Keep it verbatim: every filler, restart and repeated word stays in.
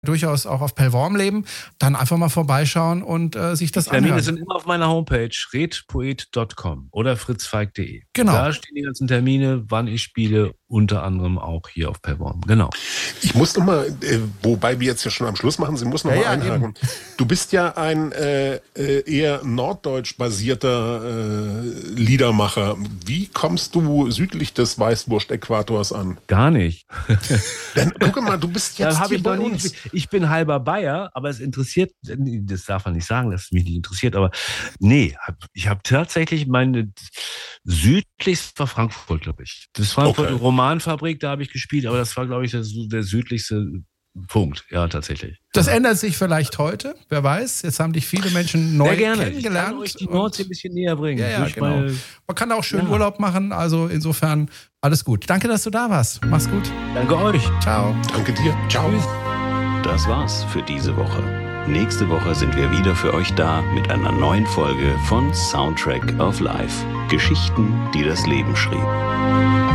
durchaus auch auf Pellworm leben, dann einfach mal vorbeischauen und äh, sich das anhören. Termine sind immer auf meiner Homepage redpoet punkt com oder fritzfeig punkt de. Genau. Da stehen die ganzen Termine, wann ich spiele, unter anderem auch hier auf Pellworm. Genau. Ich muss noch mal, äh, wobei wir jetzt ja schon am Schluss machen, Sie muss noch Ja, mal ja, einhaken. eben. Du bist ja ein äh, äh, eher norddeutsch basierter äh, Liedermacher. Wie kommst du südlich des Weißwurst-Äquators an? Gar nicht. Denn, guck mal, du bist jetzt Da hab hier ich bei noch nie, uns. ich bin halber Bayer, aber es interessiert, das darf man nicht sagen, dass es mich nicht interessiert, aber nee, hab, ich habe tatsächlich meine südlichste war Frankfurt, glaube ich. Das war Frankfurt Okay. Romanfabrik, da habe ich gespielt, aber das war, glaube ich, der, der südlichste Punkt, ja, tatsächlich. Das ändert sich vielleicht heute, wer weiß. Jetzt haben dich viele Menschen neu Sehr gerne. kennengelernt. Ich kann euch die und- Nordsee ein bisschen näher bringen. Ja, ja, Durch genau. meine- Man kann auch schön Ja. Urlaub machen, also insofern alles gut. Danke, dass du da warst. Mach's gut. Danke euch. Ciao. Danke dir. Ciao. Tschüss. Das war's für diese Woche. Nächste Woche sind wir wieder für euch da mit einer neuen Folge von Soundtrack of Life. Geschichten, die das Leben schrieb.